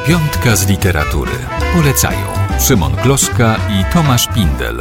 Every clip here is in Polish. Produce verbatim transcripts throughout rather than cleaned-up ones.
Piątka z literatury. Polecają Szymon Gloszka i Tomasz Pindel.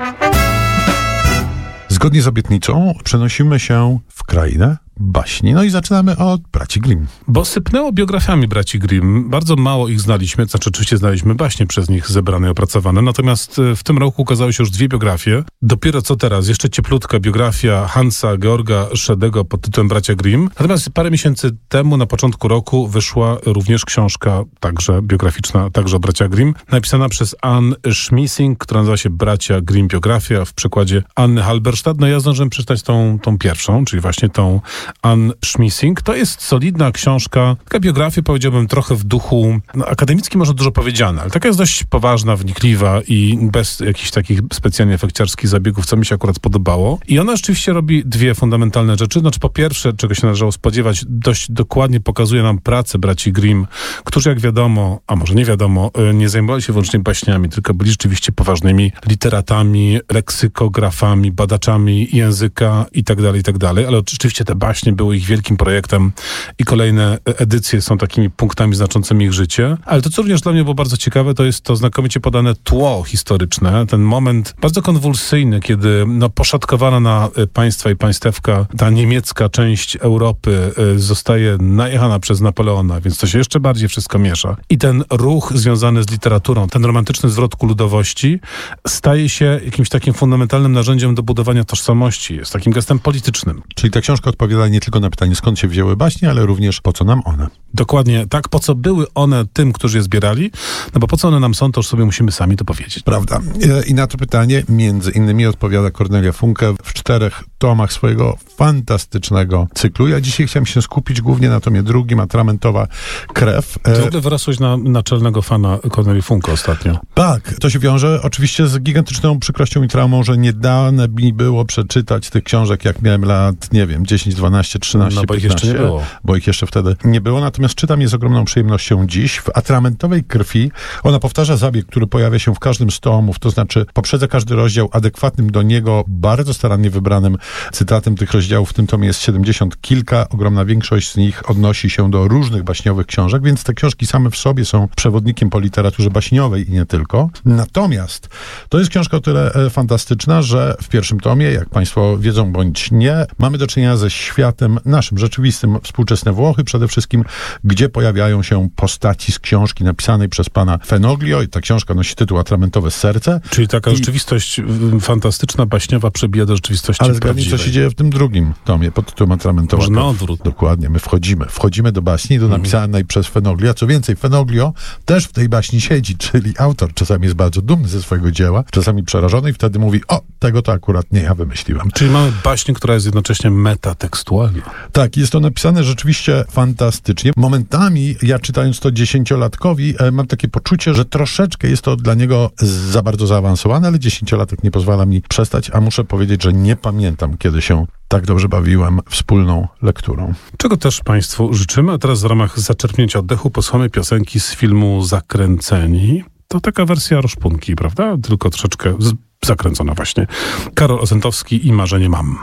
Zgodnie z obietnicą przenosimy się w krainę baśni. No i zaczynamy od braci Grimm. Bo sypnęło biografiami braci Grimm. Bardzo mało ich znaliśmy, znaczy oczywiście znaliśmy baśnie przez nich zebrane i opracowane. Natomiast w tym roku ukazały się już dwie biografie. Dopiero co teraz, jeszcze cieplutka biografia Hansa Georga Schedego pod tytułem Bracia Grimm. Natomiast parę miesięcy temu, na początku roku, wyszła również książka, także biograficzna, także o bracia Grimm, napisana przez Anne Schmising, która nazywa się Bracia Grimm biografia, w przekładzie Anny Halberstadt. No ja zdążyłem przeczytać tą, tą pierwszą, czyli właśnie tą Anne Schmising. To jest solidna książka, taka biografia, powiedziałbym, trochę w duchu no, akademickim, może dużo powiedziane, ale taka jest dość poważna, wnikliwa i bez jakichś takich specjalnie efekciarskich zabiegów, co mi się akurat podobało. I ona rzeczywiście robi dwie fundamentalne rzeczy. Znaczy, po pierwsze, czego się należało spodziewać, dość dokładnie pokazuje nam pracę braci Grimm, którzy, jak wiadomo, a może nie wiadomo, nie zajmowali się wyłącznie baśniami, tylko byli rzeczywiście poważnymi literatami, leksykografami, badaczami języka i tak dalej, i tak dalej. Ale oczywiście te baśnie były ich wielkim projektem i kolejne edycje są takimi punktami znaczącymi ich życie. Ale to, co również dla mnie było bardzo ciekawe, to jest to znakomicie podane tło historyczne. Ten moment bardzo konwulsyjny, kiedy no, poszatkowana na państwa i państewka ta niemiecka część Europy zostaje najechana przez Napoleona, więc to się jeszcze bardziej wszystko miesza. I ten ruch związany z literaturą, ten romantyczny zwrot ku ludowości staje się jakimś takim fundamentalnym narzędziem do budowania tożsamości. Jest takim gestem politycznym. Czyli ta książka odpowiada nie tylko na pytanie, skąd się wzięły baśnie, ale również po co nam one. Dokładnie tak, po co były one tym, którzy je zbierali, no bo po co one nam są, to już sobie musimy sami to powiedzieć. Prawda. I na to pytanie między innymi odpowiada Kornelia Funke w czterech tomach swojego fantastycznego cyklu. Ja dzisiaj chciałem się skupić głównie na tomie drugim, Atramentowa krew. Ty w ogóle wyrosłeś na naczelnego fana Kornelii Funke ostatnio. Tak, to się wiąże oczywiście z gigantyczną przykrością i traumą, że nie dane mi było przeczytać tych książek, jak miałem lat, nie wiem, dziesięć, dwanaście, trzynaście, no, bo piętnaście. Ich jeszcze nie było. Bo ich jeszcze wtedy nie było, natomiast czytam je z ogromną przyjemnością dziś. W Atramentowej krwi ona powtarza zabieg, który pojawia się w każdym z tomów, to znaczy poprzedza każdy rozdział adekwatnym do niego, bardzo starannie wybranym cytatem. Tych rozdziałów w tym tomie jest siedemdziesiąt kilka, ogromna większość z nich odnosi się do różnych baśniowych książek, więc te książki same w sobie są przewodnikiem po literaturze baśniowej i nie tylko. Natomiast to jest książka o tyle e, fantastyczna, że w pierwszym tomie, jak Państwo wiedzą bądź nie, mamy do czynienia ze światem naszym, rzeczywistym, współczesne Włochy przede wszystkim, gdzie pojawiają się postaci z książki napisanej przez pana Fenoglio i ta książka nosi tytuł Atramentowe serce. Czyli taka I... rzeczywistość fantastyczna, baśniowa przebija do rzeczywistości Ale zgadnij, co się dzieje w tym drugim tomie pod tytułem Atramentowa. Może na odwrót. Dokładnie, my wchodzimy. Wchodzimy do baśni, do napisanej mhm. przez Fenoglia. Co więcej, Fenoglio też w tej baśni siedzi, czyli autor czasami jest bardzo dumny ze swojego dzieła, czasami przerażony i wtedy mówi, o, tego to akurat nie ja wymyśliłem. Czyli mamy baśń, która jest jednocześnie metatekstualna. Tak, jest to napisane rzeczywiście fantastycznie. Momentami, ja czytając to dziesięciolatkowi, e, mam takie poczucie, że troszeczkę jest to dla niego za bardzo zaawansowane, ale dziesięciolatek nie pozwala mi przestać, a muszę powiedzieć, że nie pamiętam, kiedy się tak dobrze bawiłem wspólną lekturą. Czego też Państwu życzymy, a teraz w ramach zaczerpnięcia oddechu posłuchamy piosenki z filmu Zakręceni. To taka wersja Roszpunki, prawda? Tylko troszeczkę z- zakręcona właśnie. Karol Osentowski i Marzenie mam.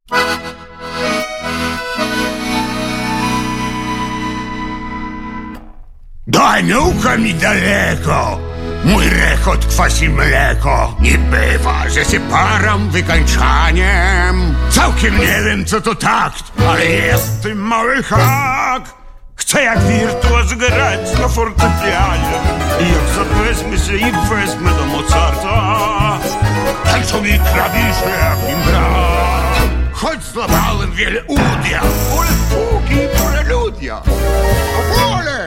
Daj nauka mi daleko, mój rechot kwasi mleko. Nie bywa, że się param wykańczaniem. Całkiem nie wiem, co to takt, ale jest w tym mały hak. Chcę jak wirtuoz grać na fortepianie i jak zapewmy się i wezmę do Mozarta, tańczą mi klawisze jak im brak. Choć złamałem wiele uch,